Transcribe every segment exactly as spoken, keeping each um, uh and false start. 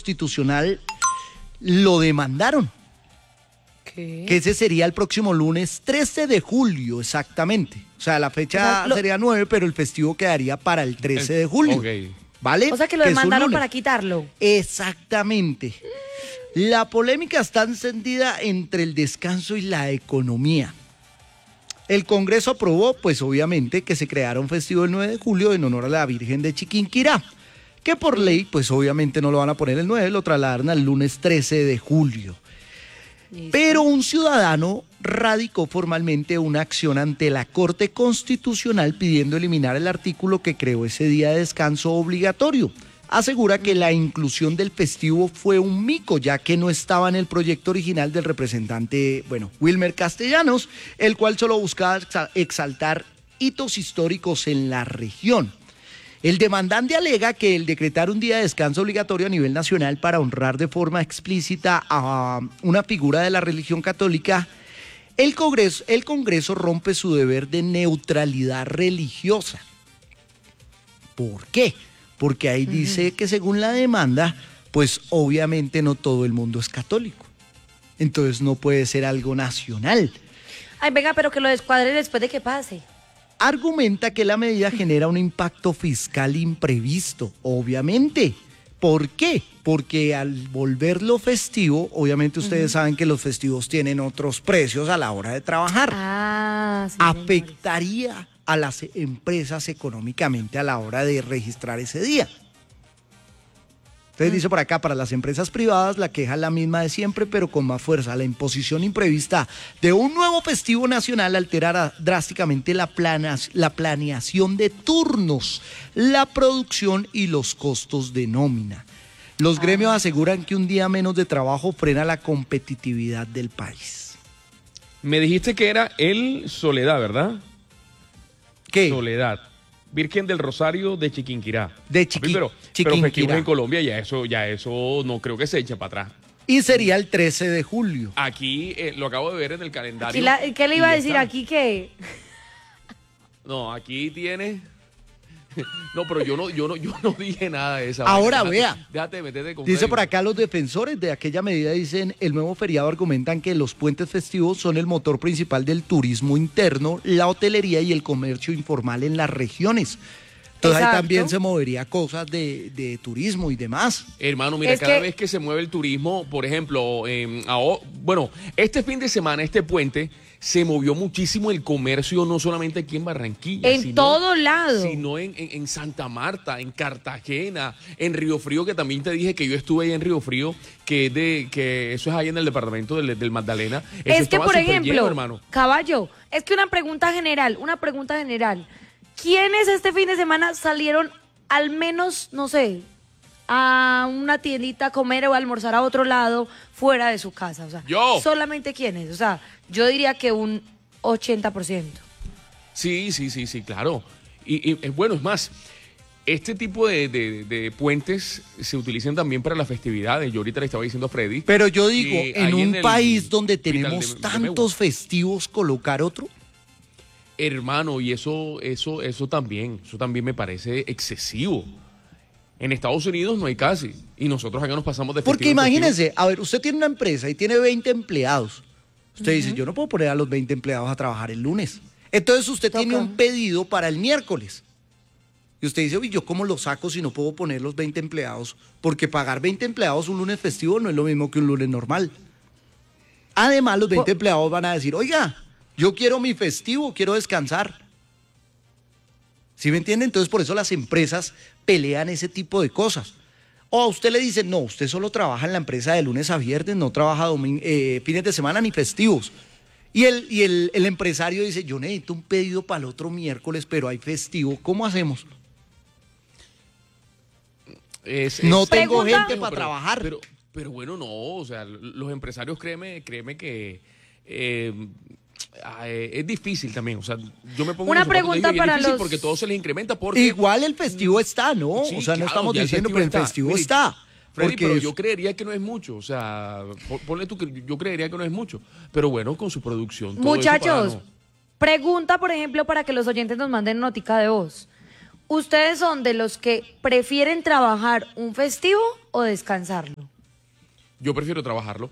Constitucional lo demandaron. ¿Qué? Que ese sería el próximo lunes trece de julio, exactamente. O sea, la fecha O sea, lo... sería nueve, pero el festivo quedaría para el trece de julio. Okay. ¿Vale? O sea, que lo que demandaron para quitarlo. Exactamente. La polémica está encendida entre el descanso y la economía. El Congreso aprobó, pues obviamente, que se creara un festivo el nueve de julio en honor a la Virgen de Chiquinquirá, que por ley, pues obviamente no lo van a poner el nueve, lo trasladaron al lunes trece de julio. Listo. Pero un ciudadano radicó formalmente una acción ante la Corte Constitucional pidiendo eliminar el artículo que creó ese día de descanso obligatorio. Asegura que la inclusión del festivo fue un mico, ya que no estaba en el proyecto original del representante, bueno, Wilmer Castellanos, el cual solo buscaba exaltar hitos históricos en la región. El demandante alega que el decretar un día de descanso obligatorio a nivel nacional para honrar de forma explícita a una figura de la religión católica, el Congreso, el Congreso rompe su deber de neutralidad religiosa. ¿Por qué? Porque ahí dice que según la demanda, pues obviamente no todo el mundo es católico. Entonces no puede ser algo nacional. Ay, venga, pero que lo descuadre después de que pase. Argumenta que la medida genera un impacto fiscal imprevisto, obviamente. ¿Por qué? Porque al volverlo festivo, obviamente ustedes uh-huh. saben que los festivos tienen otros precios a la hora de trabajar. Ah, sí, afectaría señores. a las empresas económicamente a la hora de registrar ese día. Entonces dice por acá, para las empresas privadas la queja es la misma de siempre, pero con más fuerza. La imposición imprevista de un nuevo festivo nacional alterará drásticamente la, planas, la planeación de turnos, la producción y los costos de nómina. Los gremios aseguran que un día menos de trabajo frena la competitividad del país. Me dijiste que era el Soledad, ¿verdad? ¿Qué? Soledad. Virgen del Rosario de Chiquinquirá. De Chiqui, pero, Chiquinquirá. Pero festivos en Colombia, ya eso, ya eso no creo que se eche para atrás. Y sería el trece de julio. Aquí eh, lo acabo de ver en el calendario. La, ¿Qué le iba a decir está. aquí que? No, aquí tiene... No, pero yo no, yo no, yo no dije nada de esa. Ahora déjate, vea. Déjate meterte con Dice Freddy. por acá los defensores de aquella medida, dicen, el nuevo feriado argumentan que los puentes festivos son el motor principal del turismo interno, la hotelería y el comercio informal en las regiones. Entonces Exacto. ahí también se movería cosas de, de turismo y demás. Hermano, mira, es cada que... vez que se mueve el turismo, por ejemplo, eh, a, bueno, este fin de semana, este puente, se movió muchísimo el comercio, no solamente aquí en Barranquilla. En sino, todo lado. Sino en, en, en Santa Marta, en Cartagena, en Río Frío, que también te dije que yo estuve ahí en Río Frío, que, de, que eso es ahí en el departamento del, del Magdalena. Eso es que, por ejemplo, lleno, hermano. Caballo, es que una pregunta general, una pregunta general. ¿Quiénes este fin de semana salieron al menos, no sé, a una tiendita a comer o a almorzar a otro lado fuera de su casa? O sea, yo. ¿solamente quiénes? O sea, yo diría que un ochenta por ciento. Sí, sí, sí, sí, claro. Y, y bueno, es más, este tipo de, de, de puentes se utilizan también para las festividades. Yo ahorita le estaba diciendo a Freddy. Pero yo digo, en un en país donde tenemos de, tantos de festivos, ¿colocar otro? Hermano, y eso, eso, eso también, eso también me parece excesivo. En Estados Unidos no hay casi, y nosotros acá nos pasamos de festivo. Porque imagínense, a ver, usted tiene una empresa y tiene veinte empleados. Usted uh-huh. dice, yo no puedo poner a los veinte empleados a trabajar el lunes. Entonces usted Toca. tiene un pedido para el miércoles. Y usted dice, uy, ¿yo cómo lo saco si no puedo poner los veinte empleados? Porque pagar veinte empleados un lunes festivo no es lo mismo que un lunes normal. Además, los veinte empleados van a decir, oiga, yo quiero mi festivo, quiero descansar. ¿Sí me entiende? Entonces, por eso las empresas pelean ese tipo de cosas. O a usted le dicen, no, usted solo trabaja en la empresa de lunes a viernes, no trabaja domin- eh, fines de semana ni festivos. Y, el, y el, el empresario dice, yo necesito un pedido para el otro miércoles, pero hay festivo, ¿cómo hacemos? Es, es, no tengo pregunta, gente para pero, trabajar. Pero, pero bueno, no, o sea, los empresarios, créeme, créeme que... Eh, es difícil también, o sea, yo me pongo una en pregunta digo, para es los porque todo se les incrementa porque igual el festivo está, ¿no? Sí, o sea, no claro, estamos diciendo que el festivo Mire, está. Freddy, porque pero es... yo creería que no es mucho, o sea, ponle tú que yo creería que no es mucho, pero bueno, con su producción. Todo Muchachos, eso para, no. pregunta, por ejemplo, para que los oyentes nos manden notica de voz. ¿Ustedes son de los que prefieren trabajar un festivo o descansarlo? Yo prefiero trabajarlo.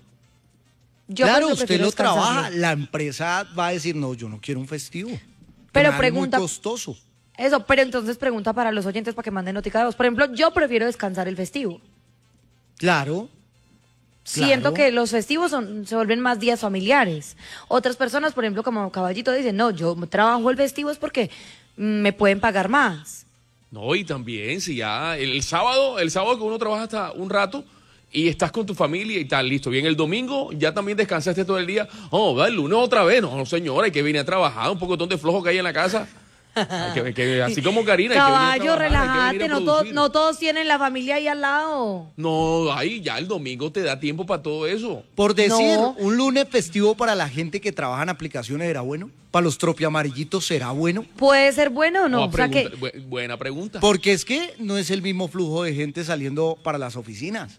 Yo claro, por eso usted prefiero lo descansarlo. trabaja, la empresa va a decir, no, yo no quiero un festivo. Pero Me sale pregunta- muy costoso. Eso, pero entonces pregunta para los oyentes para que manden notica de voz. Por ejemplo, yo prefiero descansar el festivo. Claro. Siento Claro. que los festivos son, se vuelven más días familiares. Otras personas, por ejemplo, como Caballito, dicen, no, yo trabajo el festivo es porque mm, me pueden pagar más. No, y también, si ya el, el sábado, el sábado que uno trabaja hasta un rato y estás con tu familia y tal, listo. Bien, el domingo ya también descansaste todo el día. Oh, va el lunes otra vez. No, no, señora, hay que venir a trabajar. Un poco de flojo que hay en la casa. Hay que, que- así como Karina. hay que venir a Caballo, trabajar, hay que relájate, venir a no, todos- producir. no todos tienen la familia ahí al lado. No, ahí ya el domingo te da tiempo para todo eso. Por decir, No. un lunes festivo para la gente que trabaja en aplicaciones será bueno. Para los tropiamarillitos será bueno. ¿Puede ser bueno o no? Oh, O sea que, pregunta- bu- buena pregunta. Porque es que no es el mismo flujo de gente saliendo para las oficinas.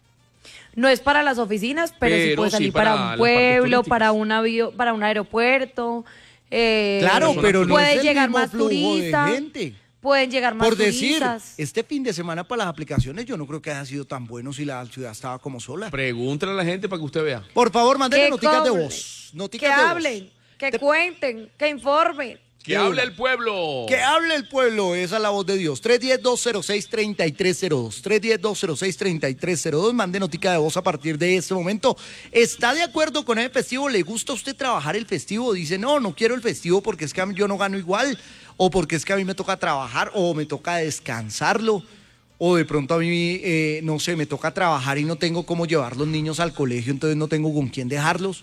no es para las oficinas, pero, sí Pero puede sí salir para para, las un partes pueblo, turísticas. para un avión, para un aeropuerto. eh, Claro, personas pero no puede es el llegar mismo más flujo turistas. de gente. Pueden llegar más Por decir, turistas. este fin de semana para las aplicaciones yo no creo que haya sido tan bueno si la ciudad estaba como sola. Pregúntale a la gente para que usted vea. Por favor, mándenle Que noticas de cobren, voz. Que Noticas de voz. hablen, que Te- cuenten, que informen. Que De hable una. el pueblo. Que hable el pueblo, esa es la voz de Dios. tres uno cero, dos cero seis, tres tres cero dos. tres uno cero, dos cero seis, tres tres cero dos. Mande notica de voz a partir de este momento. ¿Está de acuerdo con el festivo? ¿Le gusta a usted trabajar el festivo? Dice, no, no quiero el festivo porque es que a mí yo no gano igual. O porque es que a mí me toca trabajar o me toca descansarlo. O de pronto a mí, eh, no sé, me toca trabajar y no tengo cómo llevar los niños al colegio, entonces no tengo con quién dejarlos.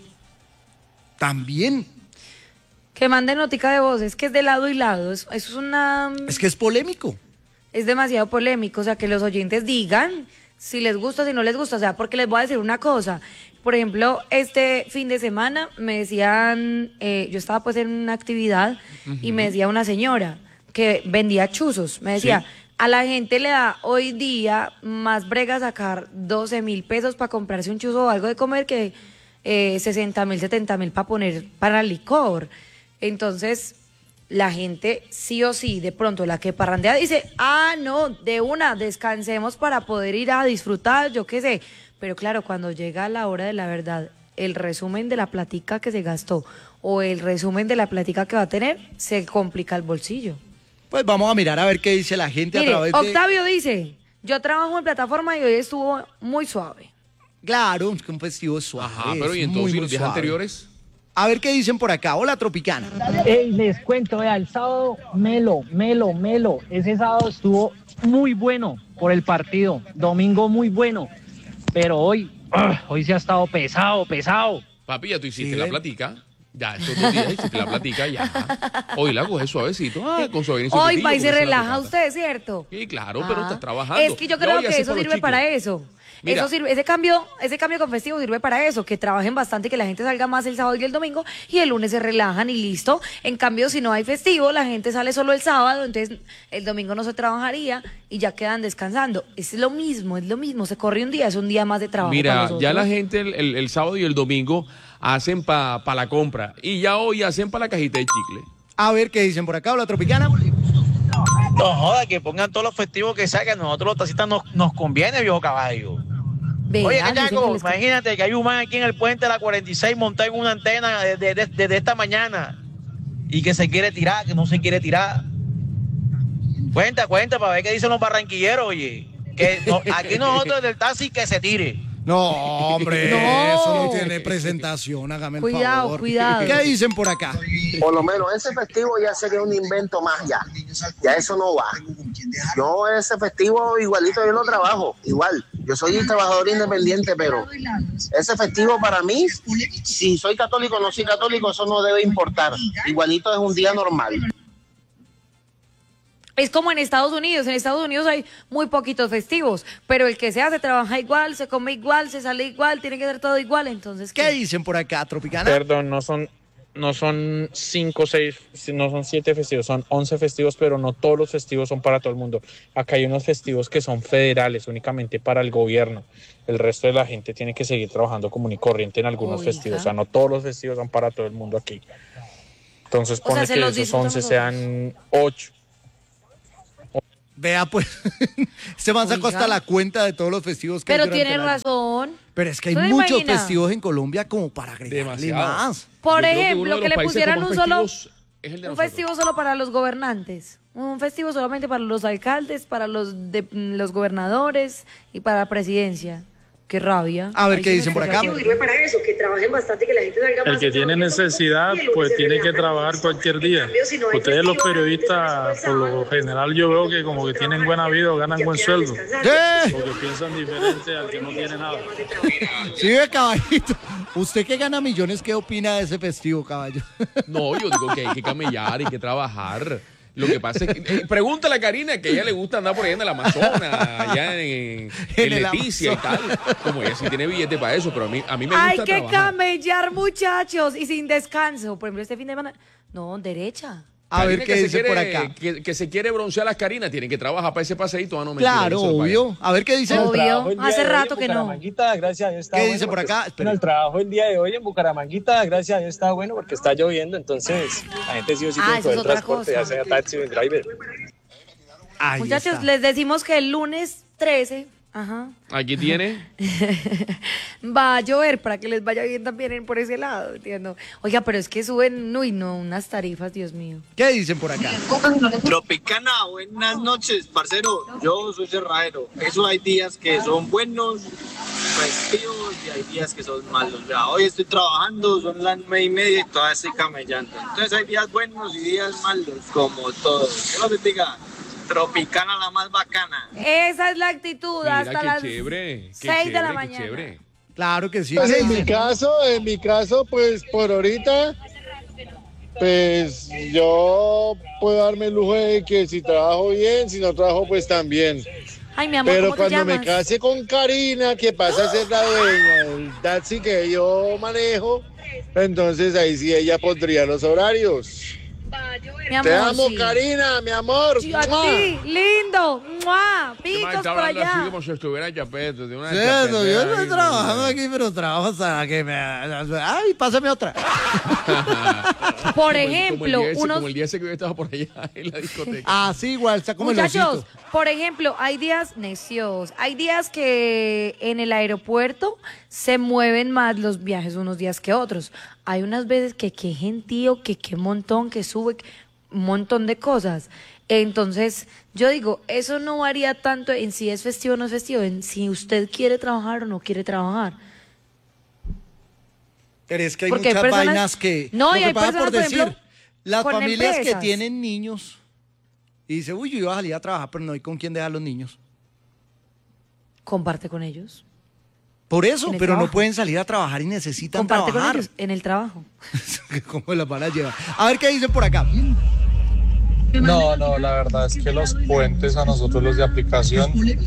También. Que manden notica de voz, es que es de lado y lado. Eso, eso es una. Es que es polémico. Es demasiado polémico. O sea, que los oyentes digan si les gusta, si no les gusta. O sea, porque les voy a decir una cosa. Por ejemplo, este fin de semana me decían, eh, yo estaba pues en una actividad y me decía una señora que vendía chuzos. Me decía, Sí. a la gente le da hoy día más brega sacar doce mil pesos para comprarse un chuzo o algo de comer que eh, sesenta mil, setenta mil para poner para licor. Entonces, la gente sí o sí, de pronto la que parrandea dice, ah, no, de una, descansemos para poder ir a disfrutar, yo qué sé. Pero claro, cuando llega la hora de la verdad, el resumen de la platica que se gastó o el resumen de la platica que va a tener, se complica el bolsillo. Pues vamos a mirar a ver qué dice la gente Mire, a través de... Octavio dice, yo trabajo en plataforma y hoy estuvo muy suave. Claro, es que un festivo es suave. Ajá, pero es ¿y entonces muy, y muy los días suave. anteriores? A ver qué dicen por acá. Hola, Tropicana. Ey, les cuento, vea, el sábado, melo, melo, melo. Ese sábado estuvo muy bueno por el partido. Domingo muy bueno. Pero hoy, ugh, hoy se ha estado pesado, pesado. Papi, ya tú hiciste Sí, la ven. platica. Ya, estos dos días hiciste la platica, ya. Hoy la coges suavecito. Ah, con suave. Hoy va y se relaja usted, ¿cierto? Sí, claro, pero Ah. estás trabajando. Es que yo Ya creo hoy que así eso para los sirve chicos. para eso. Mira. Eso sirve, ese cambio, ese cambio con festivo sirve para eso, que trabajen bastante, que la gente salga más el sábado y el domingo y el lunes se relajan y listo. En cambio, si no hay festivo, la gente sale solo el sábado, entonces el domingo no se trabajaría y ya quedan descansando. Es lo mismo, es lo mismo, se corre un día, es un día más de trabajo. para Mira, nosotros. ya la gente el, el- el sábado y el domingo hacen para pa la compra y ya hoy hacen para la cajita de chicle. A ver qué dicen por acá. Hola, Tropicana. No joda, que pongan todos los festivos que saquen. Nosotros los taxistas nos, nos conviene, viejo caballo. Vean, Oye, dicen que Cachaco, les- imagínate que hay un man aquí en el puente de la cuarenta y seis montado en una antena desde, desde- desde esta mañana y que se quiere tirar, que no se quiere tirar. Cuenta, cuenta, para ver qué dicen los barranquilleros, oye. Que no- aquí nosotros del taxi que se tire. No, hombre, No. eso no tiene presentación, hágame el Cuidado, favor. cuidado. ¿Qué dicen por acá? Por lo menos ese festivo ya sería un invento más ya. Ya eso no va. Yo ese festivo igualito yo lo trabajo, igual. Yo soy un trabajador independiente, pero ese festivo para mí, si soy católico o no soy católico, eso no debe importar. Igualito es un día normal. Es como en Estados Unidos. En Estados Unidos hay muy poquitos festivos, pero el que sea se trabaja igual, se come igual, se sale igual, tiene que ser todo igual. Entonces, ¿Qué dicen por acá, Tropicana? Perdón, no son, no son cinco, seis, no son siete festivos, son once festivos, pero no todos los festivos son para todo el mundo. Acá hay unos festivos que son federales, únicamente para el gobierno. El resto de la gente tiene que seguir trabajando común y corriente en algunos Oiga. festivos. O sea, no todos los festivos son para todo el mundo aquí. Entonces, O sea, pone se que los esos disfrutan once nosotros. sean ocho. Vea, pues, se man sacó Oiga. hasta la cuenta de todos los festivos que hay Pero durante tiene el año. razón. Pero es que hay ¿Se muchos imagina? festivos en Colombia como para agregarle Demasiado. más. Por Yo creo que ejemplo, uno de que, los le países pusieran con un más solo festivos es el de un nosotros. festivo solo para los gobernantes, un festivo solamente para los alcaldes, para los de, los gobernadores y para la presidencia. Qué rabia. A ver Ahí qué sí me dicen por estoy de acá. acuerdo. Sirve para eso, que trabajen bastante, que la gente salga El más que a tiene trabajar. necesidad, Y el lunes pues se tiene que relaja. trabajar cualquier día. En cambio, si no hay Ustedes los festivo, la gente se periodistas, después por lo sábado, general, yo veo que como que tienen buena vida o ganan ya buen quieran sueldo. descansar. ¡Sí! Porque piensan diferente al que no tiene nada. Sí, ve, caballito. Usted que gana millones, ¿qué opina de ese festivo, caballo? No, yo digo que hay que camellar, hay que trabajar. Lo que pasa es que, eh, pregúntale a Karina, que a ella le gusta andar por allá en el Amazonas, allá en, en En el Leticia y tal. Como ella sí tiene billete para eso, pero a mí, a mí me Hay gusta que trabajar. camellar, muchachos, y sin descanso. Por ejemplo, este fin de semana. No, derecha. A Karina, ver que qué se dice quiere- por acá. Que, que se quiere broncear las Carinas, tienen que trabajar para ese paseíto. Ah, no, mentira, Claro, eso es para allá. obvio. A ver qué dice. Obvio. trabajo el día Hace de hoy rato en que no. Bucaramanguita, gracias a Dios está ¿Qué bueno dice por porque- acá? Espere. Bueno, el trabajo el día de hoy en Bucaramanguita, gracias a Dios está bueno porque está lloviendo, entonces la gente sí o sí Ah, tiene que eso coger es otra transporte, cosa. ya sea taxi o driver. Ahí Muchachos, está. les decimos que el lunes trece, ajá, Aquí tiene. va a llover para que les vaya bien también en- por ese lado, entiendo. Oiga, pero es que suben, uy, no, unas tarifas, Dios mío. ¿Qué dicen por acá? Tropicana, buenas noches, parcero. Yo soy cerrajero. Eso hay días que son buenos, festivos, y hay días que son malos. Vea, hoy estoy trabajando, son las nueve y media y todavía estoy camellando. Entonces hay días buenos y días malos, como todos. Dios los bendiga. Tropicana, la más bacana. Esa es la actitud Mira, hasta qué las chévere. qué seis de la chévere, qué mañana. chévere. Claro que sí. Pues ¿Qué en mi dicen? caso, en mi caso, pues por ahorita, pues yo puedo darme el lujo de que si trabajo bien, si no trabajo, pues también. Ay, mi amor, Pero ¿cómo te cuando me llamas? case con Karina, que pasa a ser la dueña del taxi que yo manejo, entonces ahí sí ella pondría los horarios. Mi amor, Te amo, sí. Karina, mi amor. Sí, a ¡Mua! ti, lindo, ¡mua! Este man Picos está por hablando así allá. como si estuviera en Chapeto. De una Sí, chapetera eso, yo ahí, estoy no, trabajando no. aquí, pero trabajo hasta que me... Ay, pásame otra. Por Como el- ejemplo, como el día ese, unos... como el día ese que yo estaba por allá en la discoteca. Ah, sí, igual, está como el Muchachos, osito. por ejemplo, hay días necios, hay días que en el aeropuerto se mueven más los viajes unos días que otros. Hay unas veces que qué gentío, que qué montón, que sube, un montón de cosas. Entonces, yo digo, eso no varía tanto en si es festivo o no es festivo, en si usted quiere trabajar o no quiere trabajar. Pero es que hay Porque hay muchas personas- vainas que... No, lo y que hay pasa personas, por por decir, ejemplo, las con familias que empresas. tienen niños y dice, uy, yo iba a salir a trabajar, pero no hay con quién dejar los niños. Comparte con ellos. Por eso, En el pero no trabajo. pueden salir a trabajar y necesitan Comparte con trabajar. ellos en el trabajo. ¿Cómo las van a llevar? A ver qué dicen por acá. No, no, la verdad es que los puentes a nosotros los de aplicación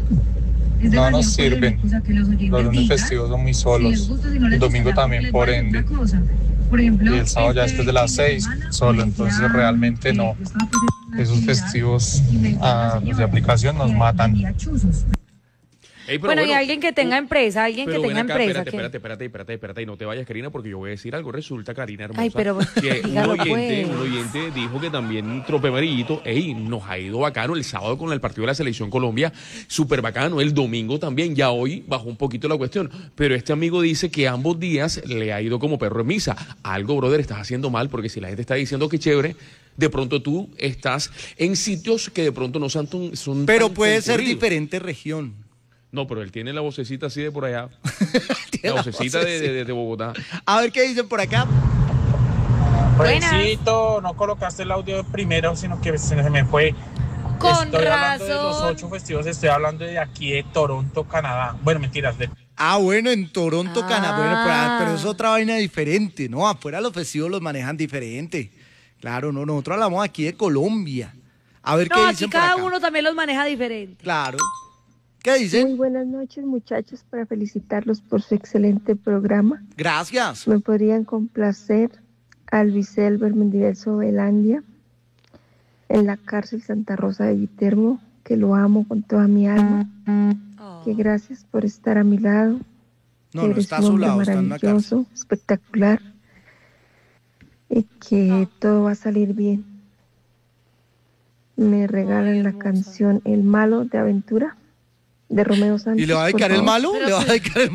no nos sirven. Los lunes festivos son muy solos. El domingo también, por ende. Y el sábado ya después de las seis, solo. Entonces realmente no. Esos festivos a los de aplicación nos matan. Ey, pero Bueno, y bueno, alguien que tenga empresa, alguien que Pero ven tenga acá, empresa. espérate, que- espérate, espérate, espérate, espérate, y no te vayas, Karina, porque yo voy a decir algo. Resulta, Karina hermosa, Ay, pero que un dígalo, oyente, pues. un oyente dijo que también Trope Amarillito, ey, nos ha ido bacano el sábado con el partido de la Selección Colombia, súper bacano, el domingo también, ya hoy bajó un poquito la cuestión, pero este amigo dice que ambos días le ha ido como perro en misa. Algo, brother, estás haciendo mal, porque si la gente está diciendo que chévere, de pronto tú estás en sitios que de pronto no son tan, son Pero tan puede ser concurridos. diferente región. No, pero él tiene la vocecita así de por allá. Tiene La la vocecita de, vocecita. de- de Bogotá. A ver qué dicen por acá. Buenas. Reycito, no colocaste el audio primero, sino que se me fue. Con Estoy hablando de los razón. ocho festivos, estoy hablando de aquí de Toronto, Canadá. Bueno, mentiras, de Ah, bueno, en Toronto, Ah. Canadá. Bueno, pero, pero es otra vaina diferente, ¿no? Afuera los festivos los manejan diferente. Claro, no, nosotros hablamos aquí de Colombia. A ver No, qué aquí dicen por cada acá. uno también los maneja diferente. Claro. ¿Qué dicen? Muy buenas noches, muchachos, para felicitarlos por su excelente programa. Gracias. ¿Me podrían complacer al Biselber Mendiverso Velandia en la cárcel Santa Rosa de Viterbo, que lo amo con toda mi alma? Oh. Que gracias por estar a mi lado. No, que no eres está a un su hombre lado, está en la cárcel. maravilloso, espectacular, y que todo va a salir bien. me regalan la canción El Malo de Aventura de Romeo Santos. ¿Y le va a dedicar por el favor. malo? ¿Le va a dedicar el